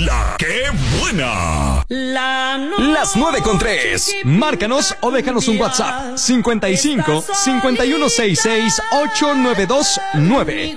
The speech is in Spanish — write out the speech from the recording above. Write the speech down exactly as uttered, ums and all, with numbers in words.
La que buena. La Las nueve con tres. Márcanos o déjanos un WhatsApp. cincuenta y cinco, cincuenta y uno sesenta y seis, ochocientos noventa y dos nueve.